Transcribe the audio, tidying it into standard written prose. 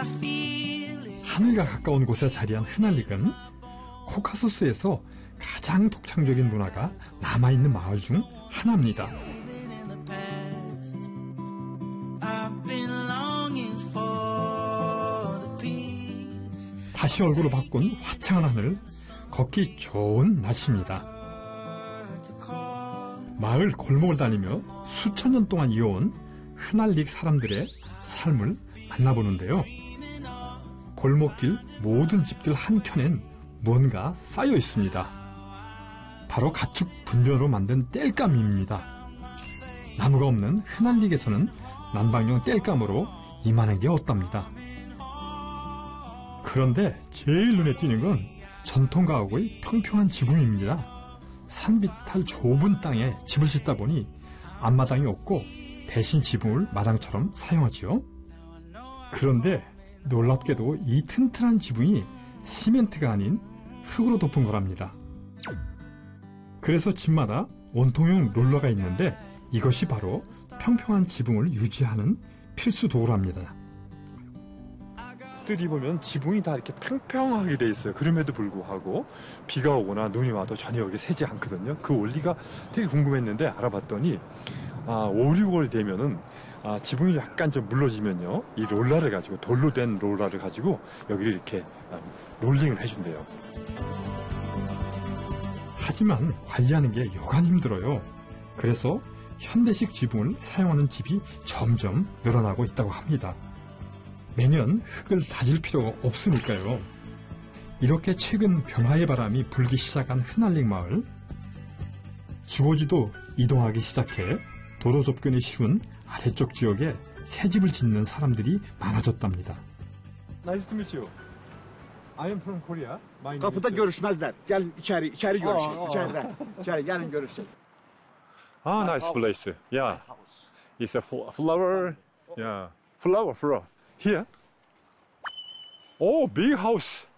하늘과 가까운 곳에 자리한 흐날릭은 코카소스에서 가장 독창적인 문화가 남아있는 마을 중 하나입니다. 다시 얼굴을 바꾼 화창한 하늘, 걷기 좋은 날씨입니다. 마을 골목을 다니며 수천 년 동안 이어온 흐날릭 사람들의 삶을 만나보는데요. 골목길 모든 집들 한켠엔 무언가 쌓여 있습니다. 바로 가축 분변으로 만든 땔감입니다. 나무가 없는 흐날릭에서는 난방용 땔감으로 이만한 게 없답니다. 그런데 제일 눈에 띄는 건 전통 가옥의 평평한 지붕입니다. 산비탈 좁은 땅에 집을 짓다 보니 앞마당이 없고 대신 지붕을 마당처럼 사용하죠. 그런데 놀랍게도 이 튼튼한 지붕이 시멘트가 아닌 흙으로 덮은 거랍니다. 그래서 집마다 원통형 롤러가 있는데 이것이 바로 평평한 지붕을 유지하는 필수 도구랍니다. 들이 보면 지붕이 다 이렇게 평평하게 돼 있어요. 그럼에도 불구하고 비가 오거나 눈이 와도 전혀 여기 새지 않거든요. 그 원리가 되게 궁금했는데 알아봤더니 5, 6월 되면은 지붕이 약간 좀 물러지면요, 이 롤러를 가지고, 돌로 된 롤러를 가지고 여기를 이렇게 롤링을 해준대요. 하지만 관리하는 게 여간 힘들어요. 그래서 현대식 지붕을 사용하는 집이 점점 늘어나고 있다고 합니다. 매년 흙을 다질 필요가 없으니까요. 이렇게 최근 변화의 바람이 불기 시작한 흐날릭 마을, 주거지도 이동하기 시작해 도로 접근이 쉬운 아래쪽 지역에 새 집을 짓는 사람들이 많아졌답니다. Nice to meet you. I am from Korea. Kapıda görüşmezler. Gel içeri görüşelim. İçeride. İçeri gelin görüşelim. Nice place. Yeah. It's a flower. Yeah. Flower. Here. Oh, big house.